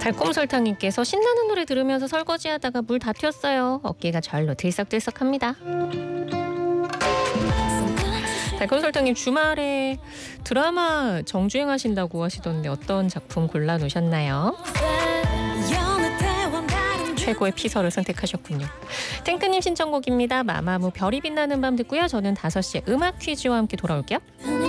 달콤설탕님께서 신나는 노래 들으면서 설거지하다가 물 다 튀었어요. 어깨가 절로 들썩들썩합니다. 달콤설탕님 주말에 드라마 정주행하신다고 하시던데 어떤 작품 골라놓으셨나요? 최고의 피서를 선택하셨군요. 탱크님 신청곡입니다. 마마무 별이 빛나는 밤 듣고요. 저는 5시에 음악 퀴즈와 함께 돌아올게요.